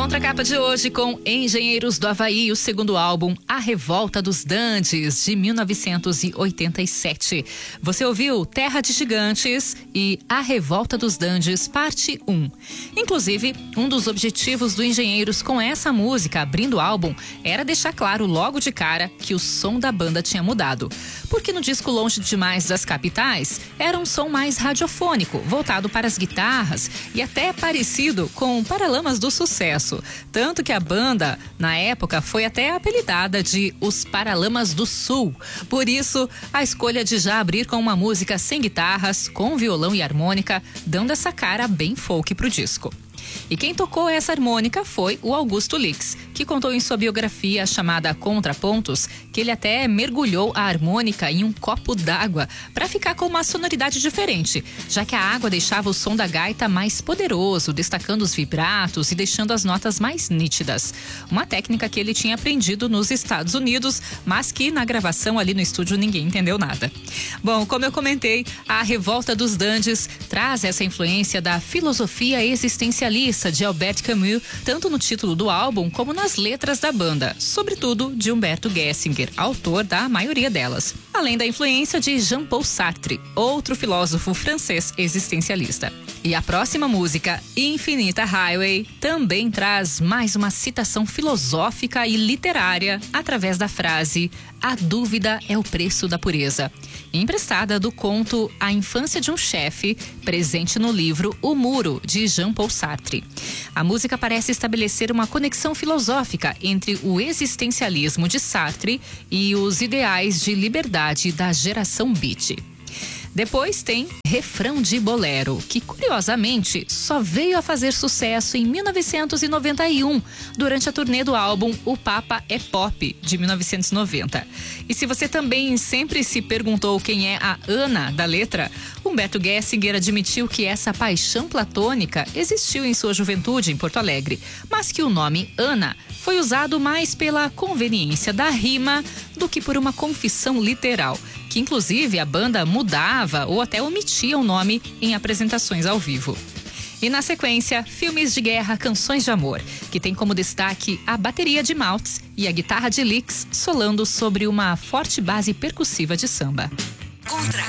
Contracapa de hoje com Engenheiros do Havaí, o segundo álbum A Revolta dos Dandes, de 1987. Você ouviu Terra de Gigantes e A Revolta dos Dandes, parte 1. Inclusive, um dos objetivos do Engenheiros com essa música, abrindo o álbum, era deixar claro logo de cara que o som da banda tinha mudado. Porque no disco Longe Demais das Capitais, era um som mais radiofônico, voltado para as guitarras e até parecido com Paralamas do Sucesso. Tanto que a banda, na época, foi até apelidada de Os Paralamas do Sul. Por isso, a escolha de já abrir com uma música sem guitarras, com violão e harmônica, dando essa cara bem folk pro disco. E quem tocou essa harmônica foi o Augusto Lix, que contou em sua biografia chamada Contrapontos que ele até mergulhou a harmônica em um copo d'água para ficar com uma sonoridade diferente, já que a água deixava o som da gaita mais poderoso, destacando os vibratos e deixando as notas mais nítidas. Uma técnica que ele tinha aprendido nos Estados Unidos, mas que na gravação ali no estúdio ninguém entendeu nada. Bom, como eu comentei, a Revolta dos Dandes traz essa influência da filosofia existencialista de Albert Camus, tanto no título do álbum como nas letras da banda, sobretudo de Humberto Gessinger, autor da maioria delas, além da influência de Jean-Paul Sartre, outro filósofo francês existencialista. E a próxima música, Infinita Highway, também traz mais uma citação filosófica e literária através da frase "A dúvida é o preço da pureza", emprestada do conto A Infância de um Chefe, presente no livro O Muro, de Jean-Paul Sartre. A música parece estabelecer uma conexão filosófica entre o existencialismo de Sartre e os ideais de liberdade da geração beat. Depois tem Refrão de Bolero, que curiosamente só veio a fazer sucesso em 1991, durante a turnê do álbum O Papa é Pop, de 1990. E se você também sempre se perguntou quem é a Ana da letra, Humberto Gessinger admitiu que essa paixão platônica existiu em sua juventude em Porto Alegre, mas que o nome Ana foi usado mais pela conveniência da rima do que por uma confissão literal, que inclusive a banda mudava ou até omitia o nome em apresentações ao vivo. E na sequência, Filmes de Guerra, Canções de Amor, que tem como destaque a bateria de Maltz e a guitarra de Lix solando sobre uma forte base percussiva de samba. Contracapa.